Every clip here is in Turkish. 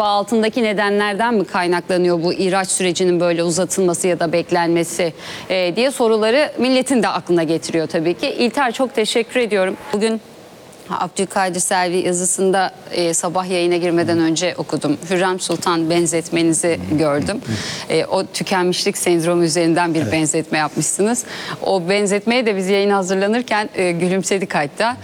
acaba altındaki nedenlerden mi kaynaklanıyor bu ihraç sürecinin böyle uzatılması ya da beklenmesi diye soruları milletin de aklına getiriyor tabii ki. İlter, çok teşekkür ediyorum. Bugün Abdülkadir Selvi yazısında sabah yayına girmeden önce okudum. Hürrem Sultan benzetmenizi gördüm. O tükenmişlik sendromu üzerinden bir benzetme yapmışsınız. O benzetmeye de biz yayına hazırlanırken gülümsedik hatta.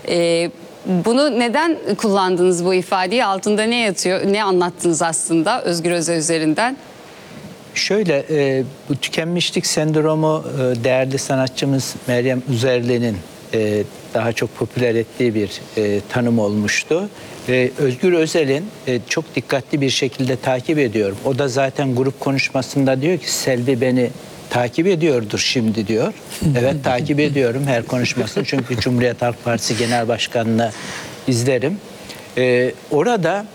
Bunu neden kullandınız, bu ifadeyi? Altında ne yatıyor? Ne anlattınız aslında Özgür Özel üzerinden? Şöyle, bu tükenmişlik sendromu değerli sanatçımız Meryem Üzerli'nin daha çok popüler ettiği bir tanım olmuştu. Özgür Özel'in çok dikkatli bir şekilde takip ediyorum. O da zaten grup konuşmasında diyor ki Selvi beni takip ediyordur şimdi diyor. Evet, takip ediyorum her konuşmasını, çünkü Cumhuriyet Halk Partisi Genel Başkanı'nı izlerim. Orada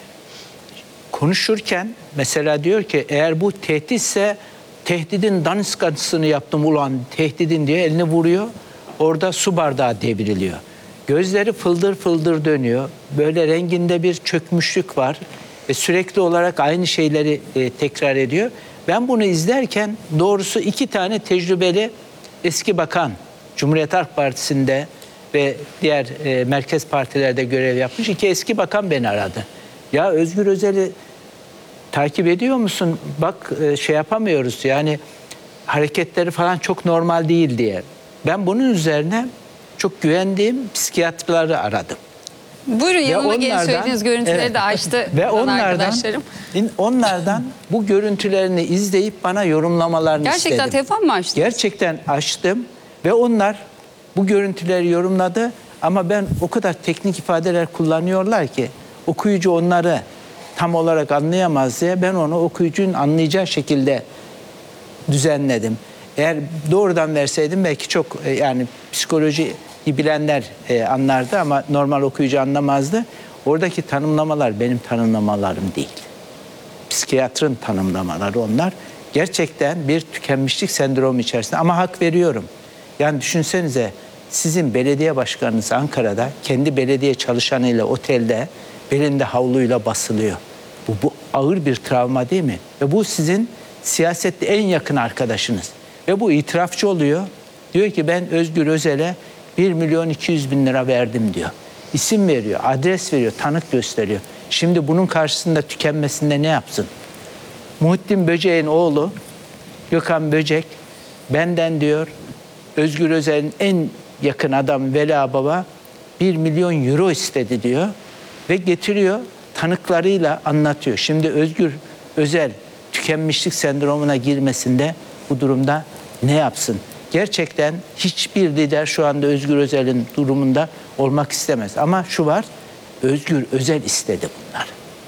konuşurken mesela diyor ki eğer bu tehditse tehdidin daniskasını yaptım ulan tehdidin diye elini vuruyor. Orada su bardağı devriliyor. Gözleri fıldır fıldır dönüyor. Böyle renginde bir çökmüşlük var. Ve sürekli olarak aynı şeyleri tekrar ediyor. Ben bunu izlerken doğrusu iki tane tecrübeli eski bakan, Cumhuriyet Halk Partisi'nde ve diğer merkez partilerde görev yapmış iki eski bakan beni aradı. Ya Özgür Özel'i takip ediyor musun? Bak şey yapamıyoruz yani, hareketleri falan çok normal değil diye. Ben bunun üzerine çok güvendiğim psikiyatrları aradım. Buyurun, yanıma gelin, söylediğiniz görüntüleri de açtı ve arkadaşlarım. Onlardan bu görüntülerini izleyip bana yorumlamalarını istedim. Gerçekten telefon mu açtınız? Gerçekten açtım ve onlar bu görüntüleri yorumladı ama ben o kadar teknik ifadeler kullanıyorlar ki okuyucu onları tam olarak anlayamaz diye ben onu okuyucunun anlayacağı şekilde düzenledim. Eğer doğrudan verseydim belki çok yani psikoloji bilenler anlardı ama normal okuyucu anlamazdı. Oradaki tanımlamalar benim tanımlamalarım değil. Psikiyatrın tanımlamaları onlar. Gerçekten bir tükenmişlik sendromu içerisinde ama hak veriyorum. Yani düşünsenize, sizin belediye başkanınız Ankara'da kendi belediye çalışanıyla otelde belinde havluyla basılıyor. Bu ağır bir travma değil mi? Ve bu sizin siyasette en yakın arkadaşınız. Ve bu itirafçı oluyor. Diyor ki ben Özgür Özel'e 1.200.000 lira verdim diyor. İsim veriyor, adres veriyor, tanık gösteriyor. Şimdi bunun karşısında tükenmesinde ne yapsın? Muhittin Böcek'in oğlu Gökhan Böcek benden diyor Özgür Özel'in en yakın adamı Veli Baba 1 milyon euro istedi diyor. Ve getiriyor, tanıklarıyla anlatıyor. Şimdi Özgür Özel tükenmişlik sendromuna girmesinde bu durumda ne yapsın? Gerçekten hiçbir lider şu anda Özgür Özel'in durumunda olmak istemez. Ama şu var, Özgür Özel istedi bunlar.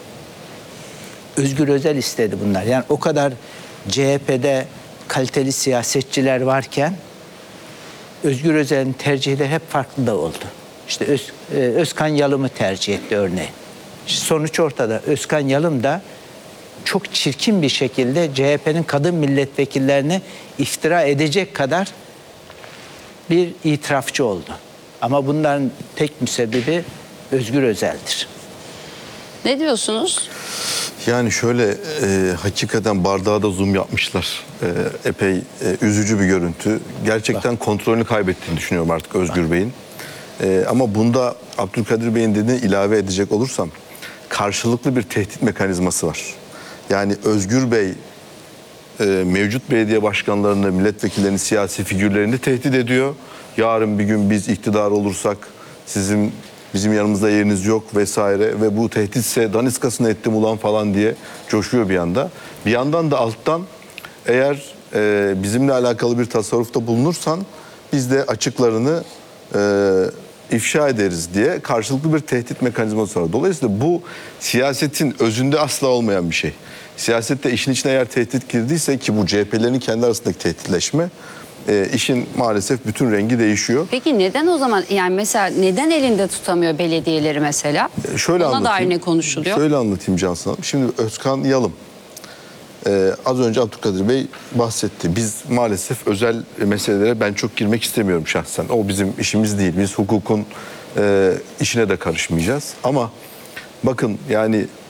Özgür Özel istedi bunlar. Yani o kadar CHP'de kaliteli siyasetçiler varken Özgür Özel'in tercihleri hep farklı da oldu. İşte Özkan Yalım'ı tercih etti örneğin. Sonuç ortada. Özkan Yalım da çok çirkin bir şekilde CHP'nin kadın milletvekillerine iftira edecek kadar bir itirafçı oldu. Ama bunların tek müsebbibi Özgür Özel'dir. Ne diyorsunuz? Yani şöyle hakikaten bardağa da zoom yapmışlar. Epey üzücü bir görüntü. Gerçekten kontrolünü kaybettiğini düşünüyorum artık Özgür Bey'in. Ama bunda Abdülkadir Bey'in dediğine ilave edecek olursam karşılıklı bir tehdit mekanizması var. Yani Özgür Bey mevcut belediye başkanlarını, milletvekillerini, siyasi figürlerini tehdit ediyor. Yarın bir gün biz iktidar olursak bizim yanımızda yeriniz yok vesaire ve bu tehditse daniskasını ettim ulan falan diye coşuyor bir yanda. Bir yandan da alttan eğer bizimle alakalı bir tasarrufta bulunursan biz de açıklarını ifşa ederiz diye karşılıklı bir tehdit mekanizması var. Dolayısıyla bu siyasetin özünde asla olmayan bir şey. Siyasette işin içine eğer tehdit girdiyse ki bu CHP'lerin kendi arasındaki tehditleşme işin maalesef bütün rengi değişiyor. Peki neden o zaman, yani mesela neden elinde tutamıyor belediyeleri mesela? Şöyle Ona dair ne konuşuluyor? Şöyle anlatayım Cansu Hanım. Şimdi Özkan Yalım az önce Abdülkadir Bey bahsetti. Biz maalesef özel meselelere ben çok girmek istemiyorum şahsen. O bizim işimiz değil. Biz hukukun işine de karışmayacağız. Ama bakın yani